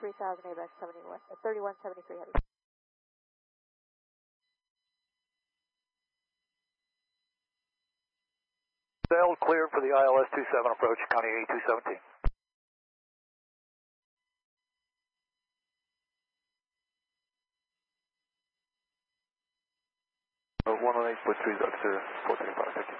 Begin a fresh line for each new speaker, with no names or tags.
3000 ABEX 71, 3173 heavy.
Sailed cleared for the ILS 27 approach, Connie 8217.
118.3, Dr. 14 thank you.